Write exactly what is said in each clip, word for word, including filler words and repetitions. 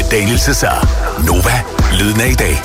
Daniel Cesar. Nova, lyden af i dag.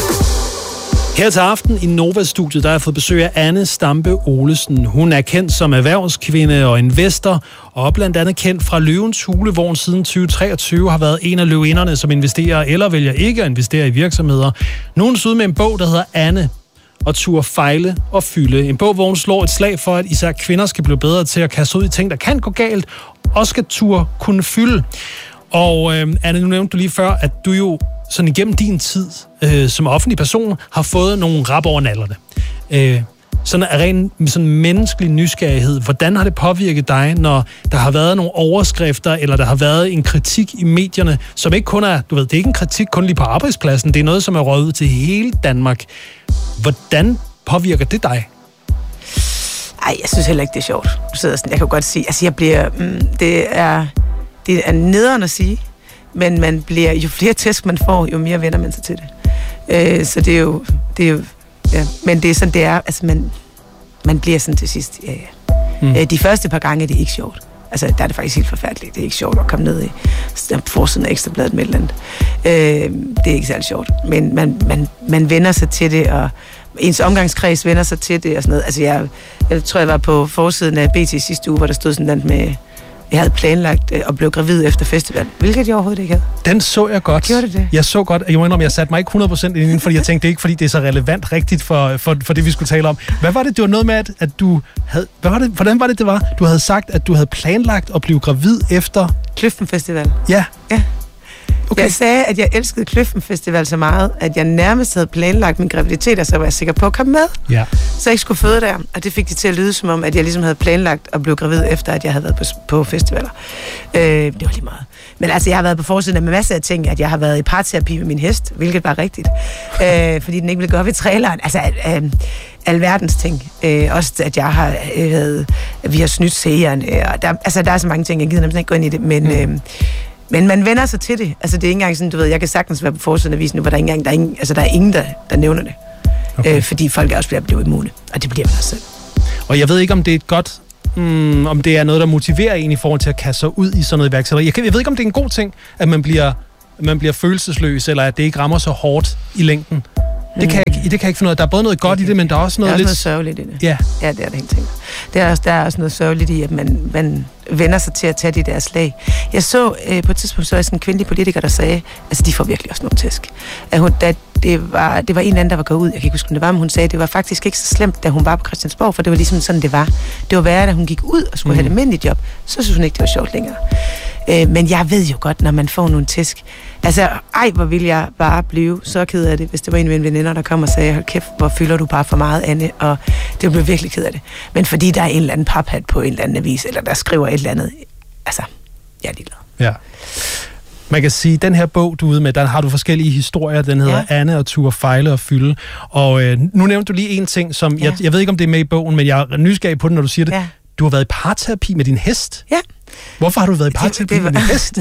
Her til aften i Nova-studiet, der har jeg fået besøg af Anne Stampe Olesen. Hun er kendt som erhvervskvinde og investor, og blandt andet kendt fra Løvens Hule, hvor hun siden tyve treogtyve har været en af løvinderne, som investerer eller vælger ikke at investere i virksomheder. Nu er hun ude med en bog, der hedder Anne og turde fejle og fylde. En bog, hvor hun slår et slag for, at især kvinder skal blive bedre til at kaste ud i ting, der kan gå galt, og skal turde kunne fylde. Og øh, Anne, nu nævnte du lige før, at du jo sådan igennem din tid øh, som offentlig person har fået nogle rap over nallerne. Øh, sådan af ren sådan menneskelig nysgerrighed. Hvordan har det påvirket dig, når der har været nogle overskrifter, eller der har været en kritik i medierne, som ikke kun er, du ved, det er ikke en kritik kun lige på arbejdspladsen, det er noget, som er røget ud til hele Danmark. Hvordan påvirker det dig? Ej, jeg synes heller ikke, det er sjovt. Du sidder sådan, jeg kan godt sige, altså jeg bliver, mm, det er, det er nederen at sige, men man bliver, jo flere tæsk man får, jo mere vender man sig til det. Øh, så det er jo, det er jo, ja, men det er sådan, det er, altså man, man bliver sådan til sidst, ja, ja. Mm. Øh, de første par gange er det ikke sjovt. Altså, der er det faktisk helt forfærdeligt. Det er ikke sjovt at komme ned i forsiden af Ekstrabladet med et eller andet. Øh, det er ikke særlig sjovt, men man, man, man vender sig til det, og ens omgangskreds vender sig til det og sådan noget. Altså, jeg, jeg tror, jeg var på forsiden af B T sidste uge, hvor der stod sådan noget med, jeg havde planlagt at blive gravid efter festival, hvilket jeg overhovedet ikke havde. Den så jeg godt. Gjorde det det? Jeg så godt, jeg må indrømme, jeg satte mig ikke hundrede procent ind, fordi jeg tænkte, det er ikke, fordi det er så relevant rigtigt for, for, for det, vi skulle tale om. Hvad var det, det var noget med, at, at du havde, hvad var det, hvordan var det, det var? Du havde sagt, at du havde planlagt at blive gravid efter Kløften Festival. Ja. Ja. Okay. Jeg sagde, at jeg elskede Kløften Festival så meget, at jeg nærmest havde planlagt min graviditet, og så var jeg sikker på at komme med. Ja. Så jeg ikke skulle føde der, og det fik det til at lyde som om, at jeg ligesom havde planlagt at blive gravid, efter at jeg havde været på, på festivaler. Øh, det var lige meget. Men altså, jeg har været på forsiden af med masser af ting, at jeg har været i parterapi med min hest, hvilket var rigtigt. Øh, fordi den ikke ville gå op i traileren. Altså, øh, alverdens ting. Øh, også at jeg har, øh, vi har snydt seeren. Øh, der, altså, der er så mange ting, jeg gider nemlig ikke gå ind i det, men... Mm. Øh, Men man vender sig til det. Altså, det er ikke engang sådan, du ved, jeg kan sagtens være på forsiden af avisen nu, hvor der er, engang, der er ingen, altså, der er ingen, der, der nævner det. Okay. Øh, fordi folk er også bliver blevet immune. Og det bliver man også selv. Og jeg ved ikke, om det er et godt... Mm, om det er noget, der motiverer en i forhold til at kaste sig ud i sådan noget iværksætteri. Jeg, jeg ved ikke, om det er en god ting, at man bliver, man bliver følelsesløs, eller at det ikke rammer så hårdt i længden. Det kan, jeg, det kan jeg ikke finde ud af. Der er både noget godt i det, men der er også noget der er lidt... også noget sørgeligt i det. Ja. Ja, det er det helt sikkert. Der er, også, der er også noget sørgeligt i, at man, man vender sig til at tage de der slag. Jeg så øh, på et tidspunkt, så er sådan en kvindelig politiker, der sagde, altså de får virkelig også nogle tæsk. At hun, da det, var, det var en eller anden, der var gået ud, jeg kan ikke huske, om det var, men hun sagde, at det var faktisk ikke så slemt, da hun var på Christiansborg, for det var ligesom sådan, det var. Det var værre, da hun gik ud og skulle mm. have det almindeligt job, så synes hun ikke, det var sjovt længere. Øh, men jeg ved jo godt, når man får nogle tæsk. Altså, ej, hvor ville jeg bare blive så ked af det, hvis det var en af mine veninder, der kom og sagde, hold kæft, hvor fylder du bare for meget, Anne, og det blev virkelig ked af det. Men fordi der er en eller anden paphat på en eller anden avis, eller der skriver et eller andet, altså, jeg er ligeglad. Ja. Man kan sige, at den her bog, du er ude med, der har du forskellige historier. Den hedder ja. Anne og turde fejle og fylde. Og øh, nu nævnte du lige en ting, som, ja. jeg, jeg ved ikke, om det er med i bogen, men jeg er nysgerrig på det, når du siger det. Ja. Du har været i parterapi med din hest. Ja. Hvorfor har du været i parterapi det, det var... med din hest?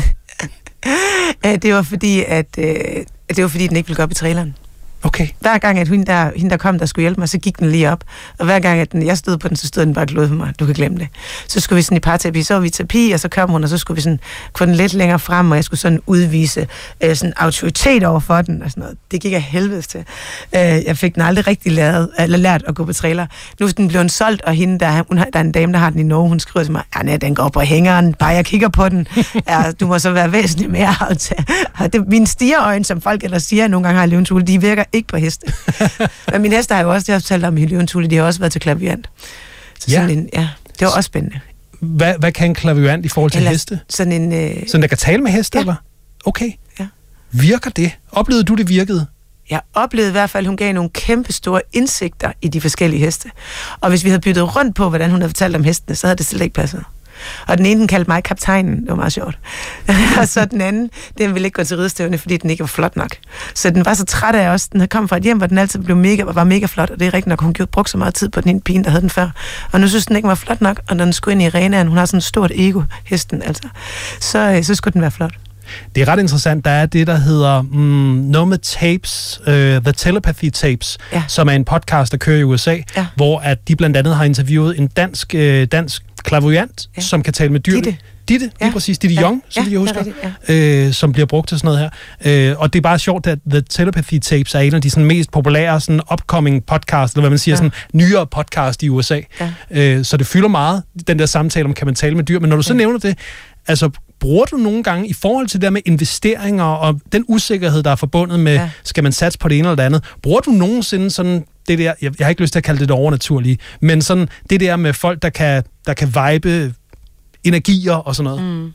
det var fordi, at øh, det var fordi, den ikke ville gå op i traileren. Okay. Hver gang, at hende der, hende, der kom, der skulle hjælpe mig, så gik den lige op. Og hver gang, at den, jeg stod på den, så stod den bare glod for mig. Du kan glemme det. Så skulle vi sådan i parterapi, så var vi i terapi, og så kom hun, og så skulle vi sådan få den lidt længere frem, og jeg skulle sådan udvise øh, sådan autoritet over for den, og sådan noget. Det gik af helvedes til. Øh, jeg fik den aldrig rigtig lært, eller lært at gå på trailer. Nu er den blevet solgt, og hende, der, hun, der er en dame, der har den i Norge, hun skriver til mig, ja, nej, den går på hængeren, bare jeg kigger på den. Ja, du må så være væsentligt mere aftale. Det, mine stierøjne, som folk ellers siger, nogle gange har Løvens Hule, de virker ikke på heste. Men mine heste har jo også, det har jeg fortalt om i Løvens Hule, de har også været til klaviant. Så ja. Sådan en, ja, det var også spændende. Hvad, hvad kan en klaviant i forhold til eller heste? Sådan en... Øh... Sådan der kan tale med heste, ja. eller? Okay. Ja. Virker det? Oplevede du, det virkede? Jeg oplevede i hvert fald, at hun gav nogle kæmpe store indsigter i de forskellige heste. Og hvis vi havde byttet rundt på, hvordan hun havde fortalt om hestene, så havde det slet ikke passet. Og den ene, den kaldte mig kaptajnen. Det var meget sjovt. Og så den anden, den ville ikke gå til ridestævne, fordi den ikke var flot nok. Så den var så træt af os. Den havde kommet fra et hjem, hvor den altid blev mega, var mega flot. Og det er rigtigt nok, hun brugte så meget tid på den ene pige, der havde den før. Og nu synes den ikke var flot nok. Og når den skulle ind i arenaen, hun har sådan et stort ego, hesten altså, så, så skulle den være flot. Det er ret interessant. Der er det, der hedder mm, No More Tapes, uh, The Telepathy Tapes, ja. Som er en podcast, der kører i U S A, ja. Hvor at de blandt andet har interviewet en dansk, øh, dansk clairvoyant, ja. Som kan tale med dyr. Ditte. Ditte, lige Ja. præcis. Ditte Ja. Young, så Ja, jeg husker, det er rigtigt, øh, som bliver brugt til sådan noget her. Øh, og det er bare sjovt, at The Telepathy Tapes er en af de sådan, mest populære sådan, upcoming podcast, eller hvad man siger, ja. sådan nyere podcast i U S A. Ja. Øh, så det fylder meget, den der samtale om, kan man tale med dyr. Men når du så ja. nævner det, altså bruger du nogle gange i forhold til det der med investeringer og den usikkerhed, der er forbundet med, ja. skal man satse på det ene eller det andet, bruger du nogensinde sådan det der, jeg, jeg har ikke lyst til at kalde det det overnaturlige, men sådan det der med folk, der kan, der kan vibe energier og sådan noget? Mm.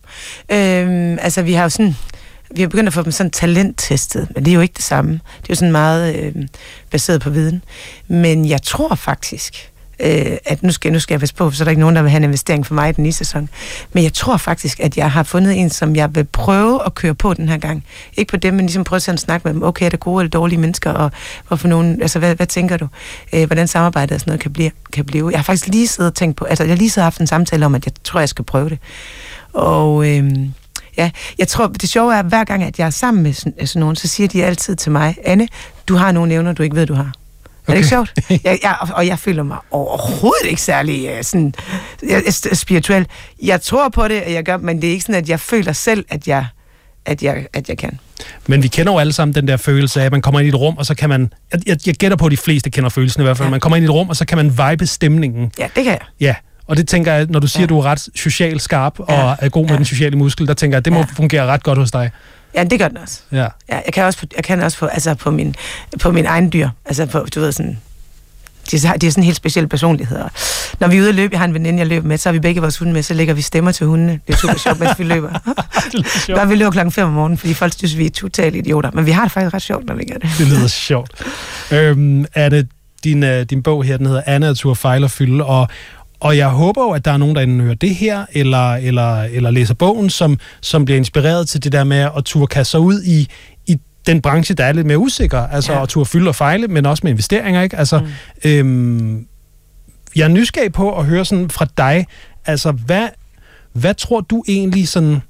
Øhm, altså, vi har jo sådan... Vi har begyndt at få dem sådan talenttestet, men det er jo ikke det samme. Det er jo sådan meget øh, baseret på viden. Men jeg tror faktisk, øh, at nu skal, nu skal jeg passe på, så er der ikke nogen, der vil have en investering for mig i den nye sæson. Men jeg tror faktisk, at jeg har fundet en, som jeg vil prøve at køre på den her gang. Ikke på dem, men ligesom prøve at snakke med dem. Okay, er det gode eller dårlige mennesker? Og hvorfor nogen, altså, hvad, hvad tænker du? Øh, hvordan samarbejdet og sådan noget kan blive, kan blive? Jeg har faktisk lige siddet og tænkt på, altså jeg har lige siddet og haft en samtale om, at jeg tror, jeg skal prøve det. Og... Øh, Ja, jeg tror, det sjove er, at hver gang, at jeg er sammen med sådan, sådan nogen, så siger de altid til mig, Anne, du har nogle evner, du ikke ved, du har. Er okay. det ikke sjovt? Jeg, jeg, og jeg føler mig overhovedet ikke særlig uh, sådan, jeg, spirituel. Jeg tror på det, og jeg gør, men det er ikke sådan, at jeg føler selv, at jeg, at jeg, at jeg kan. Men vi kender jo alle sammen den der følelse af, at man kommer ind i et rum, og så kan man... Jeg, jeg, jeg gætter på, at de fleste kender følelsen i hvert fald. Ja. Man kommer ind i et rum, og så kan man vibe stemningen. Ja, det kan jeg. Ja. Og det tænker jeg, når du siger, ja. at du er ret socialt skarp og ja. er god med ja. den sociale muskel, der tænker jeg, at det må ja. fungere ret godt hos dig. Ja, det gør den også. Ja. Ja, jeg kan også, på, jeg kan også på, altså på, min, på min egen dyr. Altså på, du ved sådan... De har, de har sådan helt specielle personligheder. Når vi er ude at løbe, jeg har en veninde, jeg løber med, så har vi begge vores hunde med, så lægger vi stemmer til hundene. Det er super sjovt, mens vi løber. Der vi løber klokken fem om morgenen, fordi folk synes, vi er totalt idioter. Men vi har det faktisk ret sjovt, når vi gør det. Det lyder sjovt. Øhm, er det din, uh, din bog her, den hedder Anne at turde fejle og fylde, og Og jeg håber jo, at der er nogen, der hører det her, eller, eller, eller læser bogen, som, som bliver inspireret til det der med at turde kaste sig ud i, i den branche, der er lidt mere usikker. Altså ja. at turde fylde og fejle, men også med investeringer, ikke? Altså, mm. øhm, jeg er nysgerrig på at høre sådan fra dig, altså, hvad, hvad tror du egentlig sådan,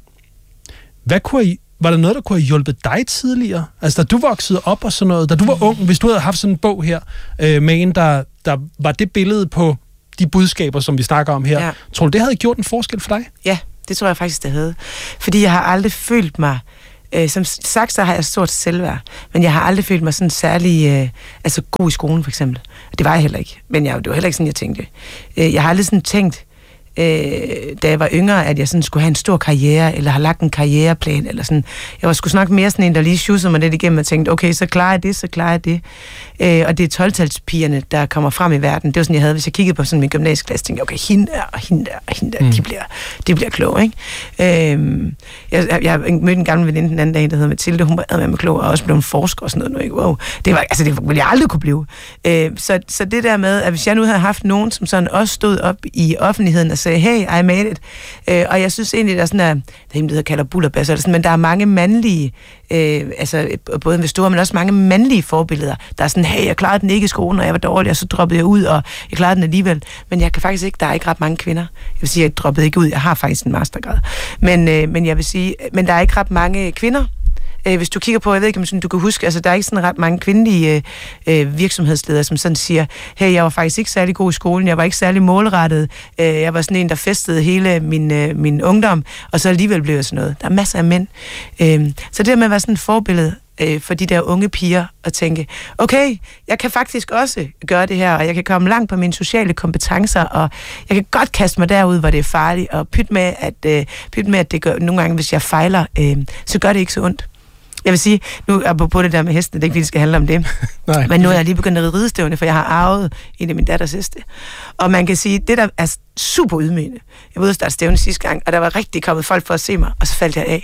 hvad kunne I, var der noget, der kunne have hjulpet dig tidligere? Altså, da du voksede op og sådan noget, da du var ung, hvis du havde haft sådan en bog her, øh, med en, der, der var det billede på de budskaber, som vi snakker om her. Ja. Tror du, det havde gjort en forskel for dig? Ja, det tror jeg faktisk, det havde. Fordi jeg har aldrig følt mig... Øh, som sagt, så har jeg stort selvværd, men jeg har aldrig følt mig sådan særlig øh, altså god i skolen, for eksempel. Det var jeg heller ikke. Men jeg, det var heller ikke sådan, jeg tænkte. Øh, jeg har aldrig sådan tænkt, øh, da jeg var yngre, at jeg sådan skulle have en stor karriere, eller har lagt en karriereplan, eller sådan. Jeg var sgu snakke mere sådan en, der lige sjussede mig lidt igennem og tænkte, okay, så klarer jeg det, så klarer jeg det. Øh, og det er tolv-talspigerne, der kommer frem i verden. Det var sådan, jeg havde, hvis jeg kiggede på sådan min gymnasieklasse, tænkte jeg, okay, hende der, og hende der, og hende der, mm. de bliver, de bliver kloge, ikke? Øh, jeg, jeg mødte en gammel veninde den anden dag, der hedder Mathilde, hun var med klog, og også blev en forsker og sådan noget, nu, ikke? Wow. Det var, altså, det ville jeg aldrig kunne blive. Øh, så, så det der med, at hvis jeg nu havde haft nogen, som sådan også stod op i offentligheden og sagde, hey, I made it. Øh, og jeg synes egentlig, der er sådan, at, der er det, der kalder bullerbasser, sådan, men der er mange mandlige, øh, altså både investorer, men også mange mandlige forbilleder, der er sådan, hey, jeg klarede den ikke i skolen, og jeg var dårlig, og så droppede jeg ud, og jeg klarede den alligevel. Men jeg kan faktisk ikke, der er ikke ret mange kvinder. Jeg vil sige, jeg droppede ikke ud, jeg har faktisk en mastergrad. Men, øh, men jeg vil sige, men der er ikke ret mange kvinder. Øh, hvis du kigger på, jeg ved ikke, om sådan, du kan huske, altså der er ikke sådan ret mange kvindelige øh, virksomhedsledere, som sådan siger, hey, jeg var faktisk ikke særlig god i skolen, jeg var ikke særlig målrettet, øh, jeg var sådan en, der festede hele min, øh, min ungdom, og så alligevel blev jeg sådan noget. Der er masser af mænd. Øh, så det der med at være sådan et forbillede øh, for de der unge piger, og tænke, okay, jeg kan faktisk også gøre det her, og jeg kan komme langt på mine sociale kompetencer, og jeg kan godt kaste mig derud, hvor det er farligt, og pytte med, at, øh, pytte med, at det gør, nogle gange, hvis jeg fejler, øh, så gør det ikke så ondt. Jeg vil sige, nu er på det der med hesten, det er ikke, fordi det skal handle om det. Nej. Men nu er jeg lige begyndt at ride ridestævne, for jeg har arvet en af min datters heste. Og man kan sige, det der er super ydmygende. Jeg var ude og starte stævne sidste gang, og der var rigtig kommet folk for at se mig, og så faldt jeg af.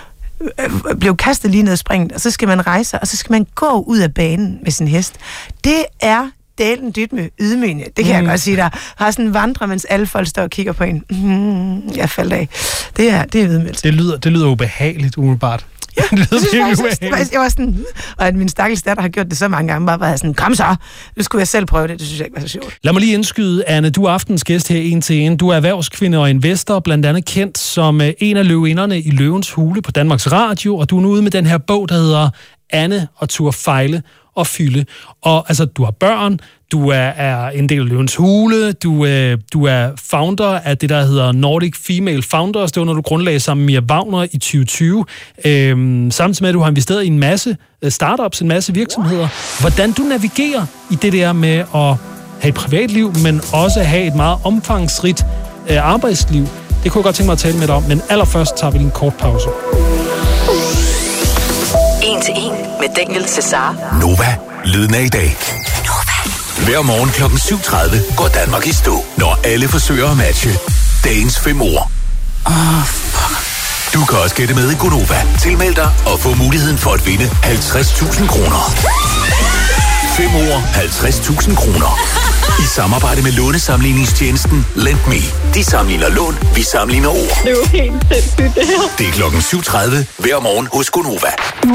Jeg blev kastet lige ned og springet, og så skal man rejse, og så skal man gå ud af banen med sin hest. Det er delen dyt med ydmygende. Det kan mm. jeg godt sige der. Har sådan en vandre, mens alle folk står og kigger på en. Mm, jeg faldt af. Det er, det er ydmygelse. Det lyder, det lyder ubehageligt, umiddelbart. Ja, det lyder faktisk, faktisk, jeg var sådan, og at min stakkels datter har gjort det så mange gange, bare var sådan, kom så, nu skulle jeg selv prøve det, det synes jeg ikke var så sjovt. Lad mig lige indskyde, Anne, du er aftens gæst her en til en. Du er erhvervskvinde og investor, blandt andet kendt som en af løvinderne i Løvens Hule på Danmarks Radio, og du er nu ude med den her bog, der hedder Anne og turde fejle at fylde. Og altså, du har børn, du er, er en del af Løvens Hule, du, øh, du er founder af det, der hedder Nordic Female Founders. Det var, når du grundlagde sammen med Mia Wagner i tyve tyve. Øhm, samtidig med, at du har investeret i en masse startups, en masse virksomheder. Hvordan du navigerer i det der med at have et privatliv, men også have et meget omfangsrigt øh, arbejdsliv, det kunne jeg godt tænke mig at tale med dig om. Men allerførst tager vi en kort pause. En til en med Daniel Cesar. Nova, lyden af i dag. Hver morgen klokken syv tredive går Danmark i stå, når alle forsøger at matche dagens fem ord. Åh, oh, fuck. Du kan også gætte med i Gonova. Tilmeld dig og få muligheden for at vinde halvtreds tusind kroner. Fem ord, halvtreds tusind kroner. I samarbejde med lånesamligningstjenesten LendMe. De sammenligner lån, vi sammenligner ord. Det er jo helt sindssygt, det her. Det er klokken syv tredive hver morgen hos Gonova.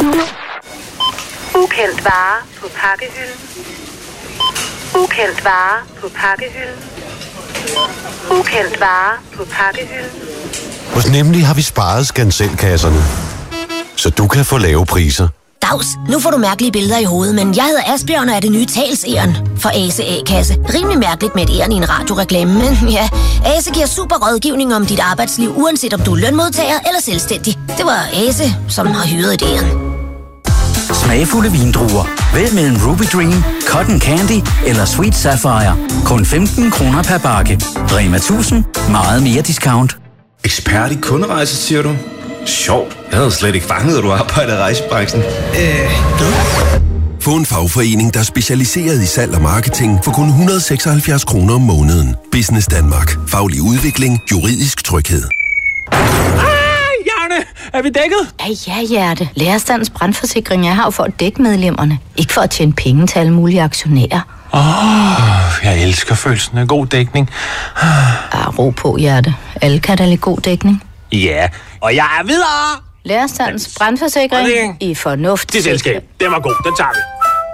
Ukendt vare på pakkehylden. Ukendt vare på pakkehylden. Ukendt vare på pakkehylden. Hos Nemlig har vi sparet skanselkasserne, så du kan få lave priser. Dags, nu får du mærkelige billeder i hovedet, men jeg hedder Asbjørn og er det nye talsæren for Ase A-kasse. Rimelig mærkeligt med et æren i en radioreklame, men ja, Ase giver super rådgivning om dit arbejdsliv, uanset om du er lønmodtager eller selvstændig. Det var Ase, som har hyret et æren. Smagfulde vindruer. Vælg mellem Ruby Dream, Cotton Candy eller Sweet Sapphire. Kun femten kroner per bakke. Rema tusind. Meget mere discount. Ekspert i kunderejser, siger du? Sjovt. Jeg havde slet ikke fanget, at du arbejder i rejsebranchen. Øh, Få en fagforening, der er specialiseret i salg og marketing for kun et hundrede og seksoghalvfjerds kroner om måneden. Business Danmark. Faglig udvikling. Juridisk tryghed. Er vi dækket? Ja, ja, hjerte. Lærerstandens brandforsikring er her for at dække medlemmerne. Ikke for at tjene penge til alle mulige aktionærer. Åh, oh, jeg elsker følelsen af god dækning. Ah, ro på, hjerte. Alle kan da lide god dækning. Ja, og jeg er videre! Lærerstandens brandforsikring i fornuft. Det selskab, den var god, den tager vi.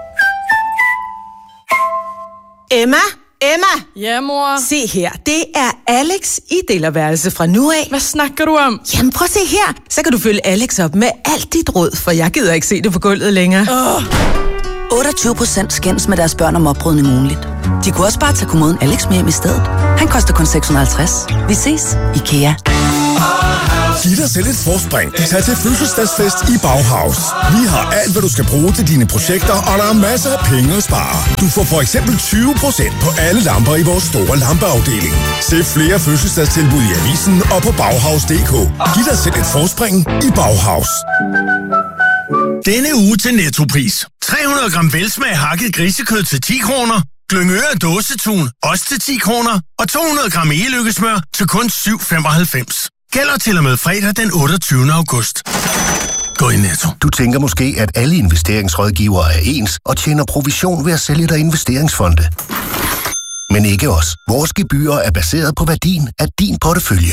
Emma? Emma! Ja, mor? Se her, det er Alex i delerværelse fra nu af. Hvad snakker du om? Jamen prøv at se her. Så kan du følge Alex op med alt dit råd, for jeg gider ikke se det på gulvet længere. Oh. otteogtyve procent skændes med deres børn om opbrydning ugenligt. De kunne også bare tage kommoden Alex med hjem i stedet. Han koster kun seks hundrede og halvtreds. Vi ses, IKEA. Giv dig selv et forspring. Tag til fødselsdagsfest i Bauhaus. Vi har alt, hvad du skal bruge til dine projekter, og der er masser af penge at spare. Du får for eksempel tyve procent på alle lamper i vores store lampeafdeling. Se flere fødselsdagstilbud i avisen og på Bauhaus punktum d k. Giv dig selv et forspring i Bauhaus. Denne uge til Nettopris. tre hundrede gram velsmag hakket grisekød til ti kroner. Glyngøre dåsetun, også til ti kroner. Og to hundrede gram egeløkkesmør til kun syv femoghalvfems. Gælder til og med fredag den otteogtyvende august. Gå i Netto. Du tænker måske, at alle investeringsrådgivere er ens og tjener provision ved at sælge dig investeringsfonde. Men ikke os. Vores gebyrer er baseret på værdien af din portefølje.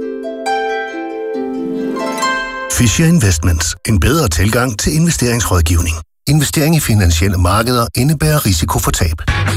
Fisher Investments. En bedre tilgang til investeringsrådgivning. Investering i finansielle markeder indebærer risiko for tab.